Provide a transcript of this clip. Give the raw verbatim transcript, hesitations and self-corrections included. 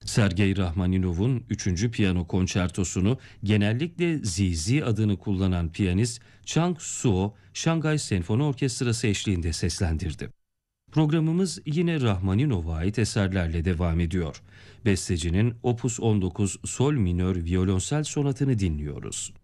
Sergey Rahmaninov'un üçüncü piyano konçertosunu genellikle Zizi adını kullanan piyanist Chang Suo, Şangay Senfoni Orkestrası eşliğinde seslendirdi. Programımız yine Rahmaninov'a ait eserlerle devam ediyor. Bestecinin Opus on dokuz Sol minör violonsel sonatını dinliyoruz.